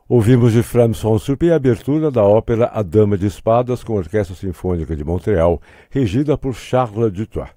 Ouvimos de Franz Honsup a abertura da ópera A Dama de Espadas com a Orquestra Sinfônica de Montreal, regida por Charles Dutoit.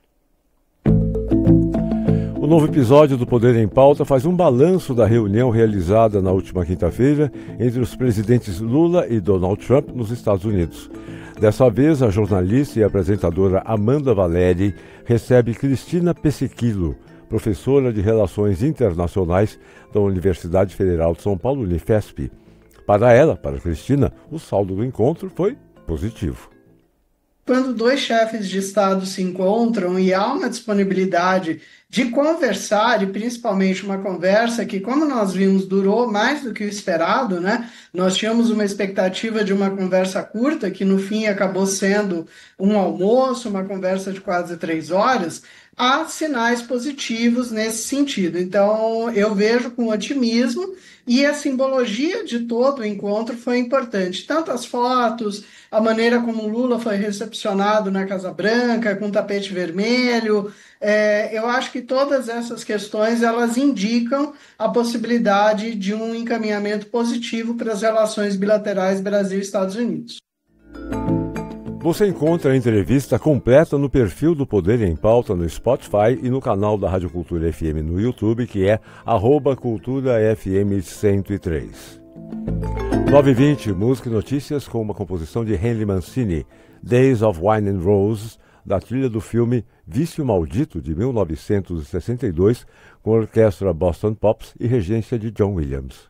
O novo episódio do Poder em Pauta faz um balanço da reunião realizada na última quinta-feira entre os presidentes Lula e Donald Trump nos Estados Unidos. Dessa vez, a jornalista e apresentadora Amanda Valeri recebe Cristina Pessequillo, professora de Relações Internacionais da Universidade Federal de São Paulo, Unifesp. Para ela, para Cristina, o saldo do encontro foi positivo. Quando dois chefes de Estado se encontram e há uma disponibilidade de conversar, e principalmente uma conversa que, como nós vimos, durou mais do que o esperado, né? Nós tínhamos uma expectativa de uma conversa curta, que no fim acabou sendo um almoço, uma conversa de quase 3 horas. Há sinais positivos nesse sentido. Então, eu vejo com otimismo, e a simbologia de todo o encontro foi importante. Tanto as fotos, a maneira como o Lula foi recepcionado na Casa Branca, com tapete vermelho. Eu acho que todas essas questões elas indicam a possibilidade de um encaminhamento positivo para as relações bilaterais Brasil-Estados Unidos. Você encontra a entrevista completa no perfil do Poder em Pauta no Spotify e no canal da Rádio Cultura FM no YouTube, que é @culturafm103. 9h20, música e notícias com uma composição de Henry Mancini, Days of Wine and Roses, da trilha do filme Vício Maldito, de 1962, com a orquestra Boston Pops e regência de John Williams.